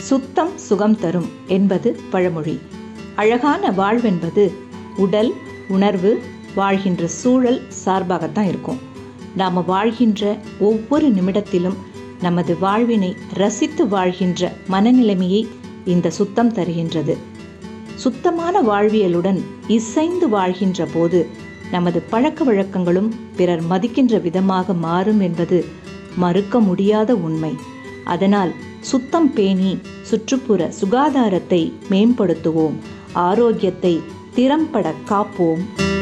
சுத்தம் சுகம் தரும் என்பது பழமொழி. அழகான வாழ்வென்பது உடல், உணர்வு, வாழ்கின்ற சூழல் சார்பாகத்தான் இருக்கும். நாம் வாழ்கின்ற ஒவ்வொரு நிமிடத்திலும் நமது வாழ்வினை ரசித்து வாழ்கின்ற மனநிலைமையை இந்த சுத்தம் தருகின்றது. சுத்தமான வாழ்வியலுடன் இசைந்து வாழ்கின்ற போது நமது பழக்க வழக்கங்களும் பிறர் மதிக்கின்ற விதமாக மாறும் என்பது மறுக்க முடியாத உண்மை. அதனால் சுத்தம் பேணி சுற்றுப்புற சுகாதாரத்தை மேம்படுத்துவோம், ஆரோக்கியத்தை திறம்பட காப்போம்.